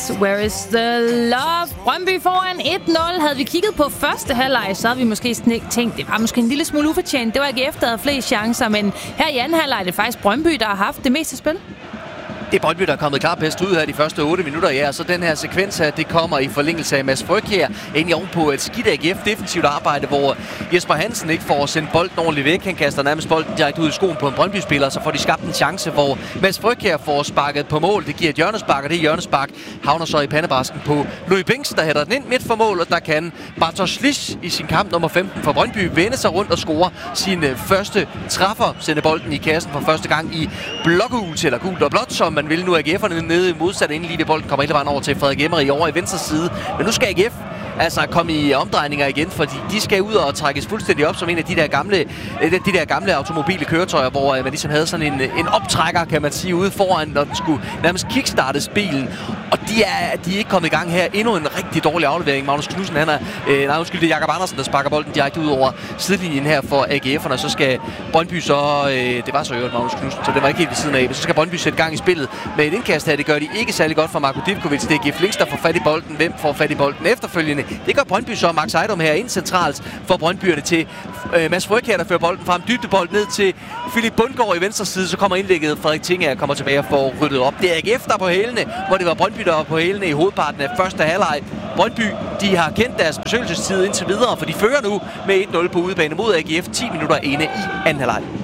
Where is the love? Brøndby foran 1-0. Havde vi kigget på første halvleg, så havde vi måske tænkt, det var måske en lille smule ufortjent. Det var ikke efter, der havde flest chancer, men her i anden halvleg er det faktisk Brøndby, der har haft det meste spil. Det er Brøndby, der er kommet klart bedst ud her de første 8 minutter, ja. Så den her sekvens her, det kommer i forlængelse af Mads Frygkjær. Egentlig ovenpå et skidt AGF defensivt arbejde, hvor Jesper Hansen ikke får sendt bolden ordentligt væk. Han kaster nærmest bolden direkte ud i skoen på en Brøndby-spiller, så får de skabt en chance, hvor Mads Frygkjær får sparket på mål. Det giver et hjørnespark, og det hjørnespark havner så i pandebrasken på Louis Bengtsen, der hætter den ind midt for mål, og der kan Bartosz Liss i sin kamp nummer 15 for Brøndby vende sig rundt og score sin første træffer, sende bolden i kassen for første gang i blågult eller gult og blåt, som man vil nu. AGF'erne nede i modsat indlige bolden kommer hele vejen over til Frederik Emery over i venstre side. Men nu skal AGF altså komme i omdrejninger igen, fordi de skal ud og trækkes fuldstændig op som en af de der gamle automobile køretøjer, hvor man ligesom havde sådan en optrækker, kan man sige, ude foran, når den skulle nærmest kickstartes bilen. Og de er ikke kommet i gang her. Endnu en rigtig dårlig aflevering. Magnus Knudsen, det er Jakob Andersen, der sparker bolden direkte ud over sidelinjen her for AGF'erne. Så skal Brøndby så, det var så øvrigt Magnus Knudsen, så det var ikke helt ved siden af, men så skal Brøndby sætte gang i spillet med et indkast her. Det gør de ikke særlig godt for Marko Divkovic. Det er GF Links, der får fat i bolden. Hvem får fat i bolden efterfølgende? Det gør Brøndby så. Max Ejdom her ind centralt for Brøndbyerne til Mads Frygkjær, der fører bolden frem. Dybdebold ned til Philip Bundgaard i venstre side. Så kommer indlægget. Frederik Tinger kommer tilbage og får ryddet op. Det er AGF, der er på hælene, hvor det var Brøndby, der var på hælene i hovedparten af første halvleg. Brøndby, de har kendt deres besøgelsestid indtil videre, for de fører nu med 1-0 på udebane mod AGF 10 minutter inde i anden halvleg.